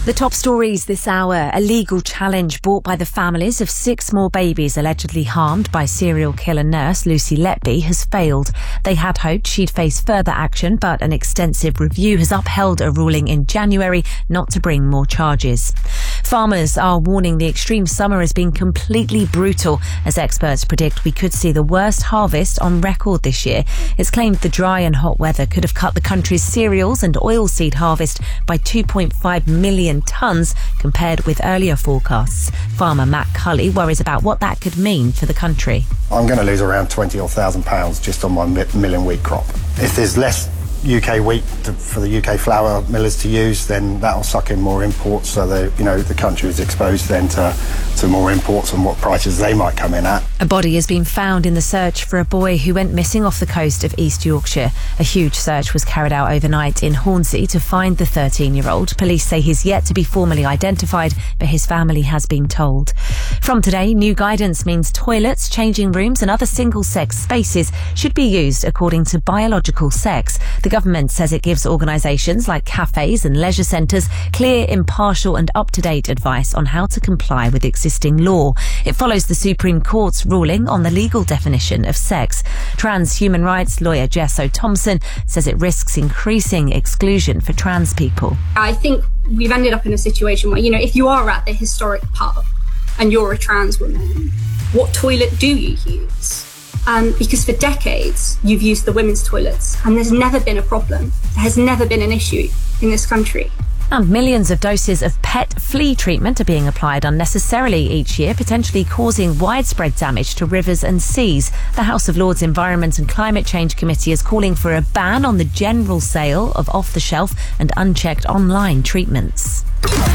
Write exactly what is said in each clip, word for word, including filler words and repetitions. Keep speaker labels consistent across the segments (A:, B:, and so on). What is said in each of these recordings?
A: The top stories this hour. A legal challenge brought by the families of six more babies allegedly harmed by serial killer nurse Lucy Letby has failed. They had hoped she'd face further action, but an extensive review has upheld a ruling in January not to bring more charges. Farmers are warning the extreme summer has been completely brutal, as experts predict we could see the worst harvest on record this year. It's claimed the dry and hot weather could have cut the country's cereals and oilseed harvest by two point five million tonnes compared with earlier forecasts. Farmer Matt Cully worries about what that could mean for the country.
B: I'm going to lose around twenty or thousand pounds just on my milling wheat crop. If there's less U K wheat to, for the U K flour millers to use, then that'll suck in more imports, so the you know the country is exposed then to to more imports and what prices they might come in at.
A: A body has been found in the search for a boy who went missing off the coast of East Yorkshire. A huge search was carried out overnight in Hornsey to find the thirteen-year-old. Police say he's yet to be formally identified, but his family has been told. From today, new guidance means toilets, changing rooms and other single-sex spaces should be used according to biological sex. The government says it gives organisations like cafes and leisure centres clear, impartial and up-to-date advice on how to comply with existing law. It follows the Supreme Court's ruling on the legal definition of sex. Trans human rights lawyer Jess O'Thompson says it risks increasing exclusion for trans people.
C: I think we've ended up in a situation where, you know, if you are at the historic pub and you're a trans woman, what toilet do you use? Um, because for decades you've used the women's toilets and there's never been a problem. There has never been an issue in this country.
A: And millions of doses of pet flea treatment are being applied unnecessarily each year, potentially causing widespread damage to rivers and seas. The House of Lords Environment and Climate Change Committee is calling for a ban on the general sale of off-the-shelf and unchecked online treatments.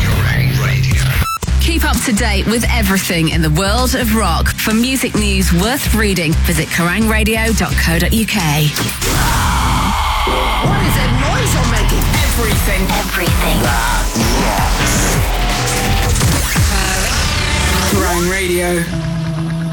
D: Keep up to date with everything in the world of rock. For music news worth reading, visit kerrang radio dot co dot uk.
E: What is that noise you're making? Everything.
F: Everything.